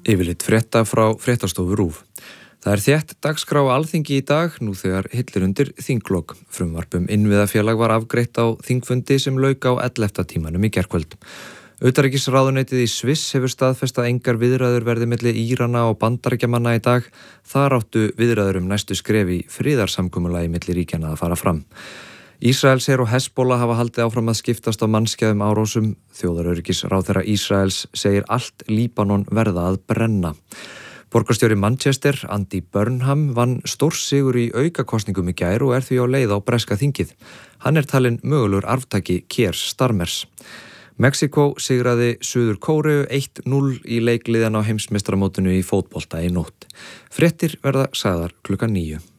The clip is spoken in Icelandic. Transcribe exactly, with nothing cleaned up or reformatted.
Yfirleitt frétta frá fréttastofu RÚV. Það er þétt dagskrá á Alþingi í dag nú þegar hillir undir þinglok. Frumvarp um innviðafélag var afgreitt á þingfundi sem lauk á ellefta tímanum í gærkvöld. Utanríkisráðuneytið í Sviss hefur staðfest að engar viðræður verði milli Írana og Bandaríkjamanna í dag. Þar áttu viðræður um næstu skref í friðarsamkomulagi milli ríkjanna að fara fram. Ísraelsher og Hezbollah hafa haldið áfram að skiptast á mannskæðum árósum. Þjóðaröryggisráðherra Ísraels segir allt Líbanon verða að brenna. Borgarstjóri Manchester, Andy Burnham, vann stórsigur í aukakosningum í gær og er því á leið á breska þingið. Hann er talinn mögulegur arftaki Keir Starmers. Mexíkó sigraði Suður Kóreu eitt núll í leikliðan á heimsmeistaramótinu í fótbolta í nótt. Fréttir verða sagðar klukkan níu.